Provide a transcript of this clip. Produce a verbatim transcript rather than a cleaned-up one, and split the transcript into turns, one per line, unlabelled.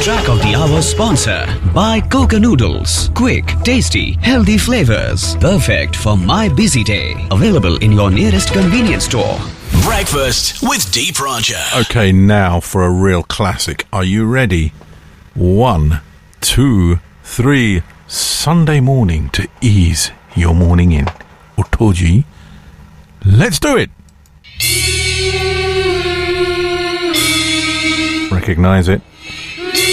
Track of the Hour sponsor by Coca Noodles. Quick, tasty, healthy flavors. Perfect for my busy day. Available in your nearest convenience store.
Breakfast with Deep Raja.
Okay, now for a real classic. Are you ready? One, two, three. Sunday morning to ease your morning in. Otoji. Let's do it. Recognize it?